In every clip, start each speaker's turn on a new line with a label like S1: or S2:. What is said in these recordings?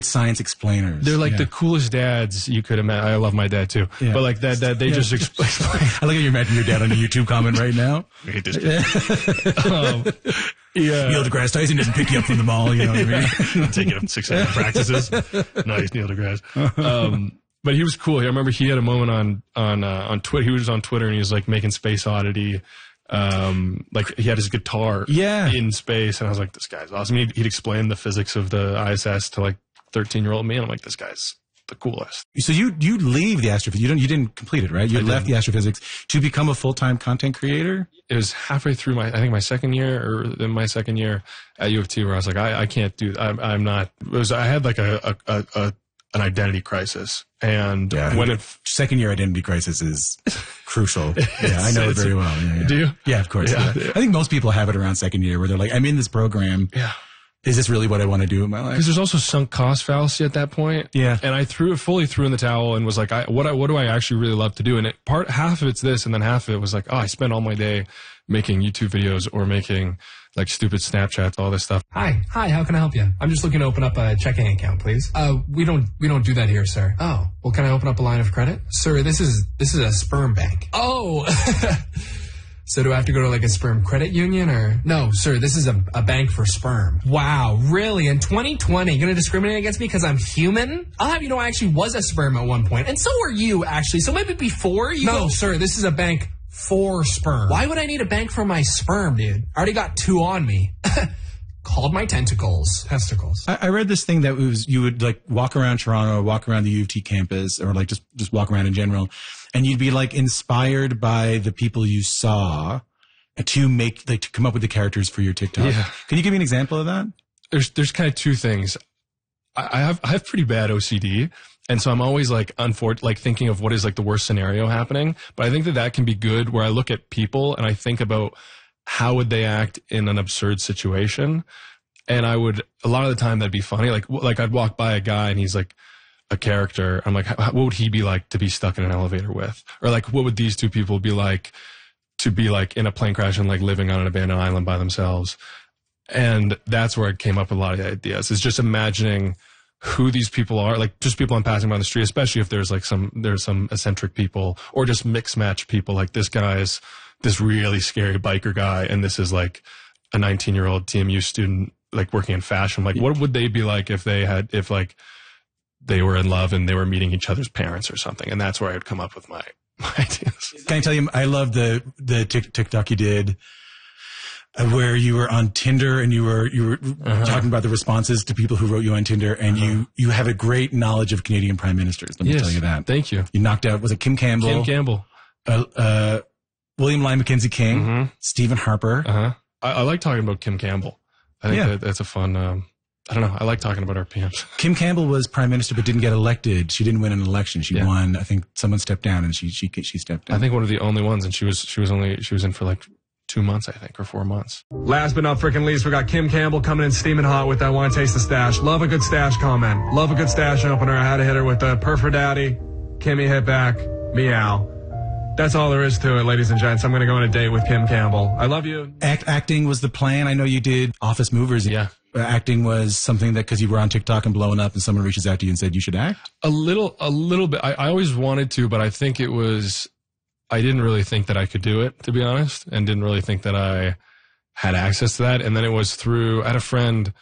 S1: science explainers.
S2: They're like the coolest dads you could imagine. I love my dad too, but like that they just explain.
S1: I like how you imagine your dad on a YouTube comment right now.
S2: I hate this kid.
S1: Neil deGrasse Tyson doesn't pick you up from the mall. You know what I mean?
S2: Take it up 6 hour practices. Nice, Neil deGrasse. But he was cool. I remember he had a moment on Twitter. He was on Twitter and he was like making Space Oddity. Like he had his guitar in space, and I was like, this guy's awesome. He'd explain the physics of the ISS to like 13-year-old me, and I'm like, this guy's the coolest.
S1: So you leave the astrophysics. You didn't complete it, right? You left the astrophysics to become a full-time content creator?
S2: It was halfway through my second year at U of T where I was like, I can't do I'm not. I had like an identity crisis, and
S1: second year identity crisis is crucial. Yeah, I know it very well. Yeah.
S2: Do you?
S1: Yeah, of course. Yeah. I think most people have it around second year where they're like, I'm in this program.
S2: Yeah.
S1: Is this really what I want to do in my life?
S2: Because there's also sunk cost fallacy at that point.
S1: Yeah.
S2: And I fully threw in the towel and was like, what do I actually really love to do? And half of it's this, and then half of it was like, I spend all my day making YouTube videos or making like stupid Snapchats, all this stuff.
S3: Hi, how can I help you? I'm just looking to open up a checking account, please. We don't do that here, sir. Oh, well, can I open up a line of credit? Sir, this is a sperm bank. Oh, so do I have to go to like a sperm credit union or? No, sir, this is a bank for sperm. Wow, really? In 2020, you're going to discriminate against me because I'm human? I'll have you know I actually was a sperm at one point, and so were you, actually. So maybe before you No, sir, this is a bank for sperm. Why would I need a bank for my sperm, dude? I already got 2 on me. Called my tentacles. Testicles.
S1: I read this thing that was you would like walk around Toronto, walk around the U of T campus, or like just walk around in general, and you'd be like inspired by the people you saw to come up with the characters for your TikTok.
S2: Yeah.
S1: Can you give me an example of that?
S2: There's kind of 2 things. I have pretty bad OCD. And so I'm always like thinking of what is like the worst scenario happening. But I think that can be good where I look at people and I think about how would they act in an absurd situation. And a lot of the time that'd be funny. Like I'd walk by a guy and he's like a character. I'm like, what would he be like to be stuck in an elevator with? Or like, what would these 2 people be like to be like in a plane crash and like living on an abandoned island by themselves? And that's where I came up with a lot of the ideas, is just imagining who these people are, like just people I'm passing by on the street, especially if there's some eccentric people or just mix match people. Like this guy is this really scary biker guy, and this is like a 19-year-old TMU student, like working in fashion. Like, what would they be like if they were in love and they were meeting each other's parents or something? And that's where I would come up with my ideas.
S1: Can I tell you, I love the TikTok you did, where you were on Tinder and you were talking about the responses to people who wrote you on Tinder, and you have a great knowledge of Canadian prime ministers. Let me tell you that.
S2: Thank you.
S1: You knocked out, was it Kim Campbell?
S2: Kim Campbell.
S1: William Lyon Mackenzie King, Stephen Harper.
S2: I like talking about Kim Campbell. I think that's a fun, I don't know. I like talking about our PMs.
S1: Kim Campbell was prime minister but didn't get elected. She didn't win an election. She won. I think someone stepped down and she stepped down.
S2: I think one of the only ones, and she was in for like 2 months, I think, or 4 months.
S4: Last but not freaking least, we got Kim Campbell coming in steaming hot with that "Want to Taste the Stash." Love a good stash comment. Love a good stash opener. I had to hit her with the "Perfect Daddy." Kimmy hit back. Meow. That's all there is to it, ladies and gents. I'm going to go on a date with Kim Campbell. I love you.
S1: Acting was the plan. I know you did Office Movers.
S2: Yeah.
S1: Acting was something that, because you were on TikTok and blowing up and someone reaches out to you and said you should act?
S2: A little bit. I always wanted to, but I think I didn't really think that I could do it, to be honest, and didn't really think that I had access to that. And then it was I had a friend,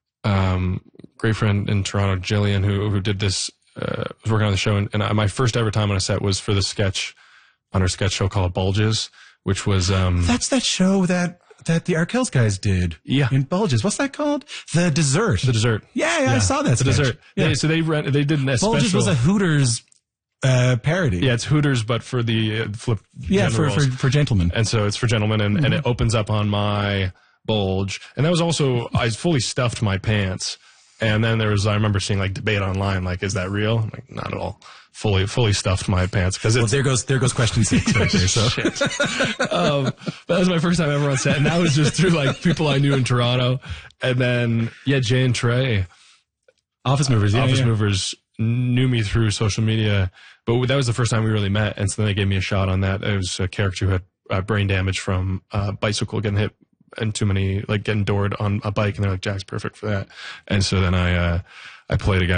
S2: great friend in Toronto, Jillian, who did this, was working on the show. And my first ever time on a set was for the sketch, on her sketch show called Bulges, which was,
S1: that's that show that the Arkells guys did.
S2: Yeah.
S1: In Bulges. What's that called? The Dessert.
S2: The Dessert.
S1: Yeah, I saw that.
S2: The Dessert. Yeah. So they did a special.
S1: Bulges was a Hooters parody.
S2: Yeah, it's Hooters, but for the flip.
S1: Yeah, for gentlemen.
S2: And so it's for gentlemen, and it opens up on my bulge. And that was also, I fully stuffed my pants. And then I remember seeing like debate online, like, is that real? I'm like, not at all. Fully stuffed my pants.
S1: Well, there goes question 6 right there. So.
S2: That was my first time ever on set. And that was just through like people I knew in Toronto. And then, Jay and Trey.
S1: Office Movers. Yeah,
S2: Office Movers knew me through social media. But that was the first time we really met. And so then they gave me a shot on that. It was a character who had brain damage from a bicycle getting hit and too many, like getting doored on a bike. And they're like, Jack's perfect for that. And so then I played a guy